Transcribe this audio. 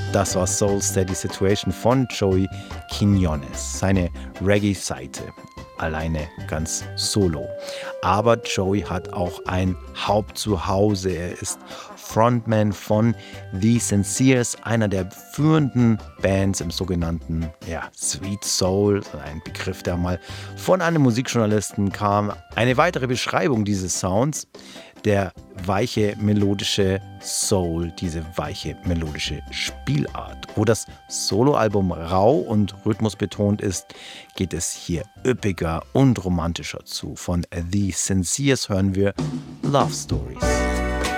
Das war Soul Steady Situation von Joey Quiñones, seine Reggae-Seite, alleine ganz solo. Aber Joey hat auch ein Hauptzuhause. Er ist Frontman von The Sincers, einer der führenden Bands im sogenannten Sweet Soul, ein Begriff, der mal von einem Musikjournalisten kam. Eine weitere Beschreibung dieses Sounds: der weiche melodische Soul, diese weiche melodische Spielart. Wo das Soloalbum rau und rhythmusbetont ist, geht es hier üppiger und romantischer zu. Von The Sincers hören wir Love Stories.